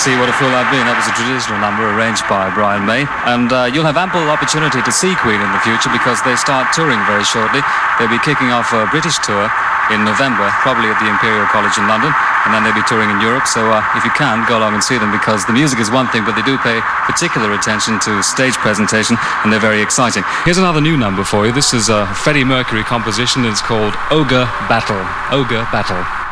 see what a fool I've been. That was a traditional number arranged by Brian May. And you'll have ample opportunity to see Queen in the future because they start touring very shortly. They'll be kicking off a British tour in November, probably at the Imperial College in London, and then they'll be touring in Europe. So if you can, go along and see them because the music is one thing, but they do pay particular attention to stage presentation, and they're very exciting. Here's another new number for you. This is a Freddie Mercury composition. It's called Ogre Battle. Ogre Battle.